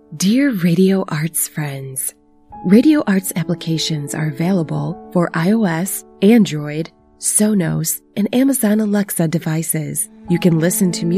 Dear Radio Arts friends, Radio Arts applications are available for iOS, Android, Sonos, and Amazon Alexa devices. You can listen to